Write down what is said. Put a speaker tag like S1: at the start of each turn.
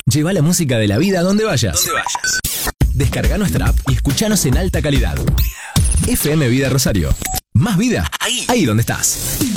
S1: Lleva la música de la vida donde vayas. Descarga nuestra app y escuchanos en alta calidad. FM Vida Rosario. Más vida ahí donde estás.